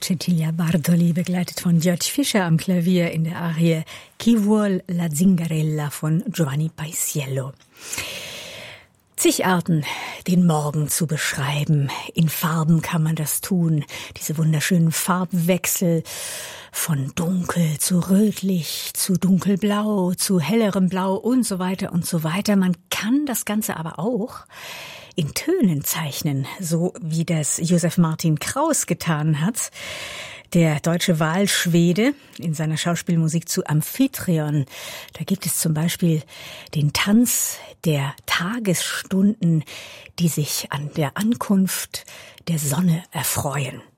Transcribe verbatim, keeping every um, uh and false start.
Cecilia Bartoli, begleitet von George Fischer am Klavier in der Arie Chi vuol la Zingarella von Giovanni Paisiello. Zig Arten, den Morgen zu beschreiben. In Farben kann man das tun. Diese wunderschönen Farbwechsel von dunkel zu rötlich, zu dunkelblau, zu hellerem Blau und so weiter und so weiter. Man kann das Ganze aber auch in Tönen zeichnen, so wie das Josef Martin Kraus getan hat. Der deutsche Wahlschwede in seiner Schauspielmusik zu Amphitryon. Da gibt es zum Beispiel den Tanz der Tagesstunden, die sich an der Ankunft der Sonne erfreuen.